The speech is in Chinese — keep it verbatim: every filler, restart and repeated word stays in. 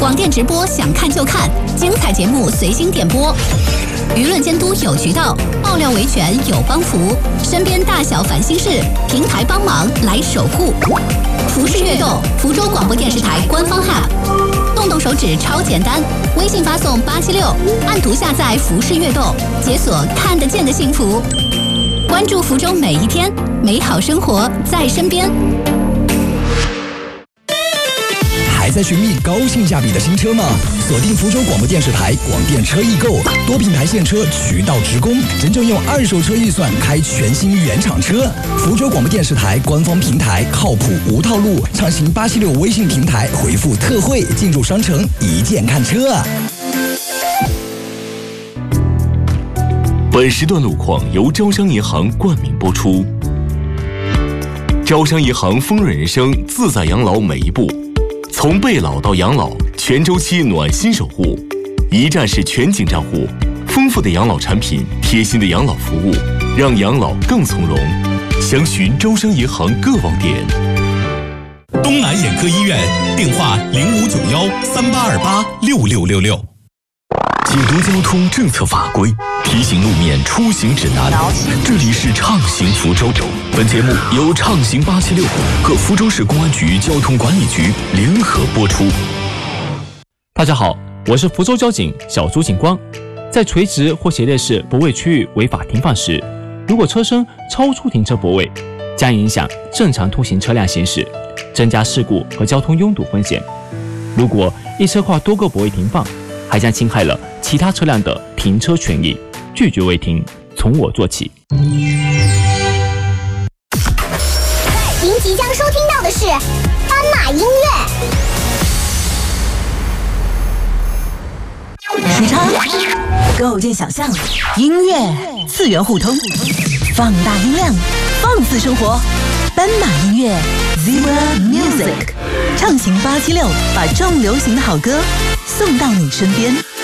网店直播想看就看，精彩节目随心点播。舆论监督有渠道，爆料维权有帮扶，身边大小烦心事，平台帮忙来守护。服饰悦动，福州广播电视台官方 App， 动动手指超简单，微信发送八七六，按图下载服饰悦动，解锁看得见的幸福。关注福州每一天，美好生活在身边。 还在寻觅高性价比的新车吗？锁定福州广播电视台广电车易购，多品牌现车渠道直供，真正用二手车预算开全新原厂车。福州广播电视台官方平台靠谱无套路，畅行八七六微信平台回复特惠进入商城一键看车。 本时段路况由招商银行冠名播出。招商银行丰润人生，自在养老每一步。从备老到养老，全周期暖心守护，一站式全景账户，丰富的养老产品，贴心的养老服务，让养老更从容。详询招商银行各网点。 东南眼科医院，电话零五九幺三八二八六六六六。 解读交通政策法规，提醒路面出行指南。这里是畅行福州。本节目由畅行八七六和福州市公安局交通管理局联合播出。 大家好，我是福州交警小朱警官。在垂直或斜列式泊位区域违法停放时，如果车身超出停车泊位，将影响正常通行车辆行驶，增加事故和交通拥堵风险。如果一车跨多个泊位停放，还将侵害了其他车辆的停车权益。拒绝违停，从我做起。 您即将收听到的是斑马音乐。 时差构建想象，音乐次元互通，放大音量，放肆生活。斑马音乐 Zebra Music， 畅行八七六，把重流行的好歌送到你身边。